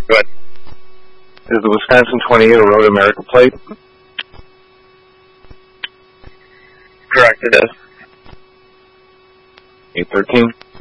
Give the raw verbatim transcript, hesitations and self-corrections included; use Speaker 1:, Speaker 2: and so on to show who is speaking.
Speaker 1: Go ahead.
Speaker 2: Is the Wisconsin twenty-eight a Road America plate?
Speaker 1: Correct, it is.
Speaker 2: eight thirteen.